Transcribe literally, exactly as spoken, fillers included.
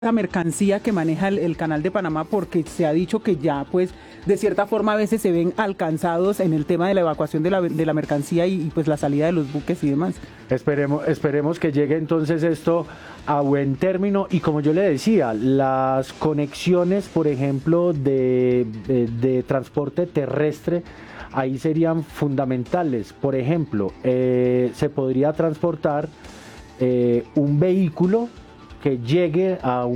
la mercancía que maneja el, el Canal de Panamá, porque se ha dicho que ya, pues, de cierta forma a veces se ven alcanzados en el tema de la evacuación de la, de la mercancía y, y pues la salida de los buques y demás. Esperemos, esperemos que llegue entonces esto a buen término y como yo le decía, las conexiones, por ejemplo, de, de, de transporte terrestre, ahí serían fundamentales. Por ejemplo, eh, se podría transportar eh, un vehículo que llegue a un